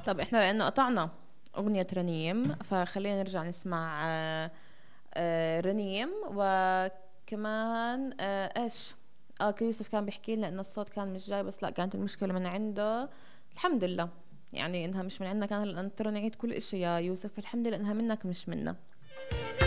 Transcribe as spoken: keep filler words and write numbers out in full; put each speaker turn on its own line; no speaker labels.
طب احنا لانه قطعنا اغنية رنيم، فخلينا نرجع نسمع آه، آه، رنيم. وكمان آه، ايش، اه كي يوسف كان بيحكي لنا انه الصوت كان مش جاي، بس لا كانت المشكلة من عنده. الحمد لله يعني انها مش من عندنا، كان هلا نضطر نعيد كل اشي يا يوسف، الحمد لله انها منك مش منا.